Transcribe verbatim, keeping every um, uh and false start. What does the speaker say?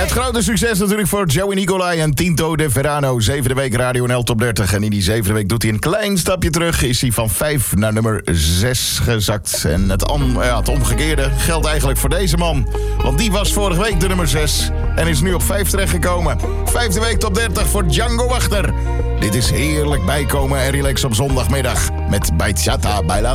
Het grote succes natuurlijk voor Joey Nicolai en Tinto de Verano. Zevende week Radio N L Top dertig. En in die zevende week doet hij een klein stapje terug. Is hij van vijf naar nummer zes gezakt. En het, om, ja, het omgekeerde geldt eigenlijk voor deze man. Want die was vorige week de nummer zes. En is nu op vijf terechtgekomen. Vijfde week Top dertig voor Django Wachter. Dit is heerlijk bijkomen en relax op zondagmiddag. Met Bachata Bailando.